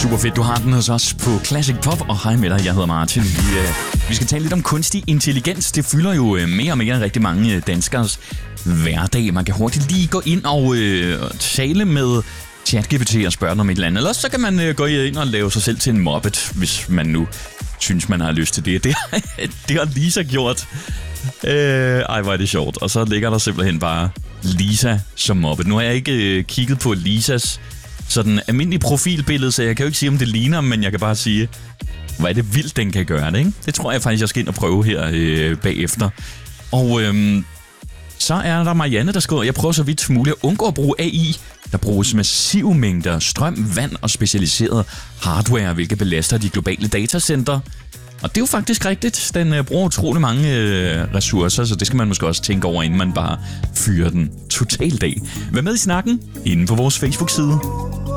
Super fedt, du har den hos os på Classic Pop, og hej med dig, jeg hedder Martin. Vi skal tale lidt om kunstig intelligens. Det fylder jo mere og mere rigtig mange danskers hverdag. Man kan hurtigt lige gå ind og tale med ChatGPT og spørge om et eller andet. Ellers så kan man gå ind og lave sig selv til en mobbet, hvis man nu synes, man har lyst til det. Det har Lisa gjort. Ej, hvor er det sjovt. Og så ligger der simpelthen bare Lisa som mobbet. Nu har jeg ikke kigget på Lisas sådan almindelig profilbillede, så jeg kan jo ikke sige, om det ligner, men jeg kan bare sige, hvor er det vildt, den kan gøre det, ikke? Det tror jeg faktisk, jeg skal ind og prøve her bagefter. Og så er der Marianne, der skriver, jeg prøver så vidt muligt at undgå at bruge AI. Der bruges massive mængder strøm, vand og specialiseret hardware, hvilket belaster de globale datacenter. Og det er jo faktisk rigtigt. Den bruger utrolig mange ressourcer, så det skal man måske også tænke over, inden man bare fyrer den totalt af. Vær med i snakken inde på vores Facebook-side.